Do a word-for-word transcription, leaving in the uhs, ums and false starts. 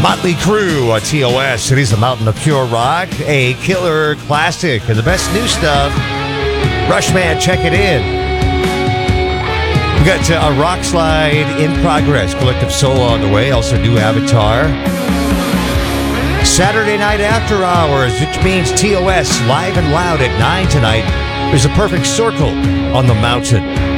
Motley Crue on T O S. It is the Mountain of Pure Rock, a killer classic, and the best new stuff. Rushman, check it in. We got uh, a rock slide in progress. Collective Soul on the way. Also, new Avatar. Saturday night after hours, which means T O S live and loud at nine tonight. There's a perfect circle on the mountain.